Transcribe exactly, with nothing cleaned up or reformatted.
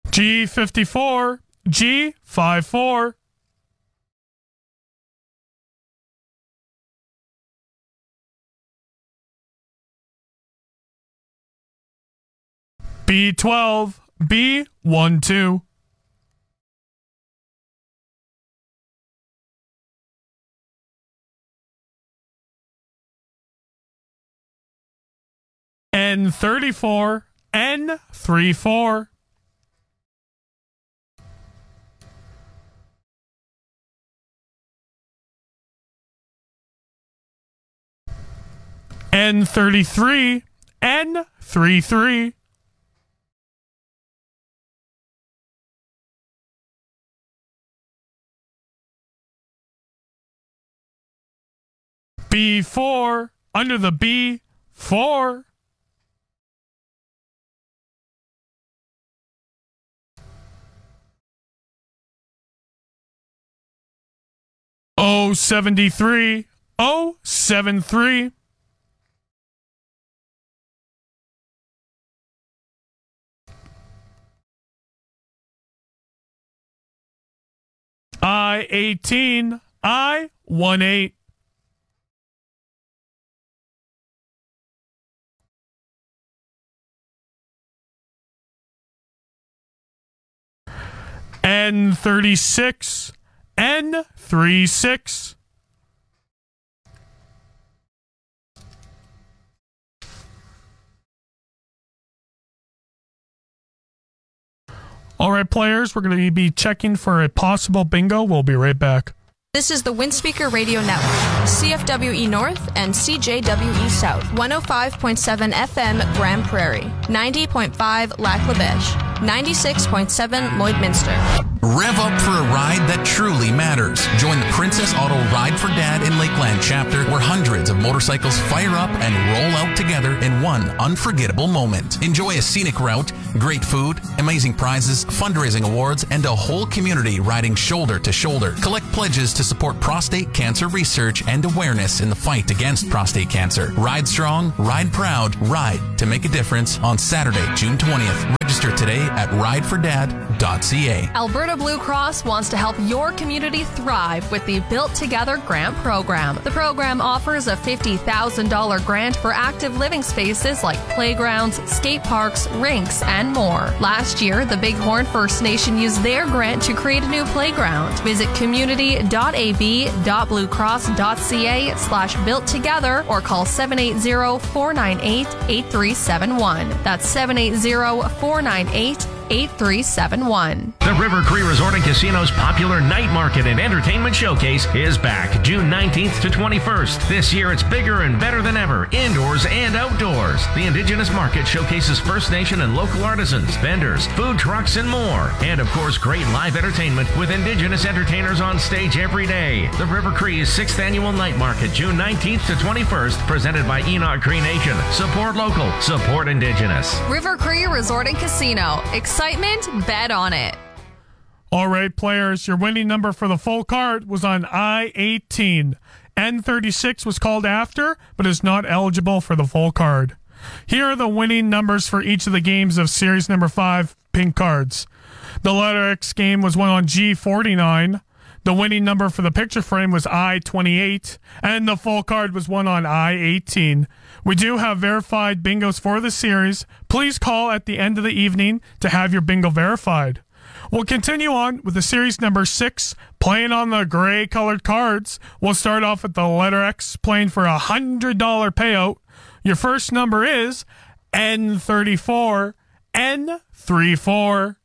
G fifty-four, G fifty-four. B twelve, B twelve. N thirty-four, N thirty-four. N thirty-three, N thirty-three. B four, under the B, four. O seventy-three, O seventy-three. I eighteen, I eighteen. N thirty-six, N thirty-six. All right, players, we're going to be checking for a possible bingo. We'll be right back. This is the Windspeaker Radio Network, C F W E North and C J W E South, one oh five point seven F M Grand Prairie, ninety point five Lac La Biche, ninety-six point seven Lloydminster. Rev up for a ride that truly matters. Join the Princess Auto Ride for Dad in Lakeland chapter, where hundreds of motorcycles fire up and roll out together in one unforgettable moment. Enjoy a scenic route, great food, amazing prizes, fundraising awards, and a whole community riding shoulder to shoulder. Collect pledges to support prostate cancer research and awareness in the fight against prostate cancer. Ride strong, ride proud, ride to make a difference on Saturday, June twentieth. Register today at ride for dad dot c a. Alberta Blue Cross wants to help your community thrive with the Built Together Grant Program. The program offers a fifty thousand dollars grant for active living spaces like playgrounds, skate parks, rinks, and more. Last year, the Bighorn First Nation used their grant to create a new playground. Visit community dot a b dot blue cross dot c a slash built together or call seven eight zero, four nine eight, eight three seven one. That's seven eight zero, four nine eight, eight three seven one. The River Cree Resort and Casino's popular night market and entertainment showcase is back June nineteenth to twenty-first. This year it's bigger and better than ever, indoors and outdoors. The Indigenous Market showcases First Nation and local artisans, vendors, food trucks, and more. And of course, great live entertainment with Indigenous entertainers on stage every day. The River Cree's sixth annual night market, June nineteenth to twenty-first, presented by Enoch Cree Nation. Support local, support Indigenous. River Cree Resort and Casino. Excitement, bet on it. All right, players, your winning number for the full card was on I eighteen. N thirty-six was called after, but is not eligible for the full card. Here are the winning numbers for each of the games of series number five pink cards. The letter X game was won on G forty-nine. The winning number for the picture frame was I twenty-eight, and the full card was won on I eighteen. We do have verified bingos for the series. Please call at the end of the evening to have your bingo verified. We'll continue on with the series number six, playing on the gray colored cards. We'll start off with the letter X, playing for a one hundred dollars payout. Your first number is N thirty-four, N thirty-four.